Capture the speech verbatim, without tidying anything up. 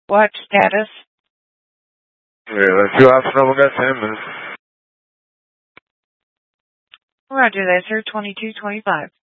What status? Yeah, let's see option number got ten minutes. Roger that, sir. twenty-two twenty-five.